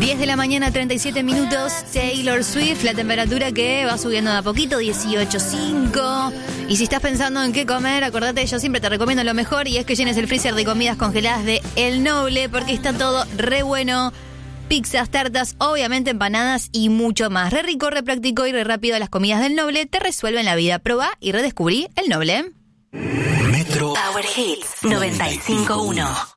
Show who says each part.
Speaker 1: 10 de la mañana, 37 minutos, Taylor Swift, la temperatura que va subiendo de a poquito, 18.5. Y si estás pensando en qué comer, acordate, yo siempre te recomiendo lo mejor, y es que llenes el freezer de comidas congeladas de El Noble, porque está todo re bueno. Pizzas, tartas, obviamente empanadas y mucho más. Re rico, re práctico y re rápido. Las comidas del Noble te resuelven la vida. Probá y redescubrí El Noble.
Speaker 2: Metro
Speaker 3: Power Hits 95.1.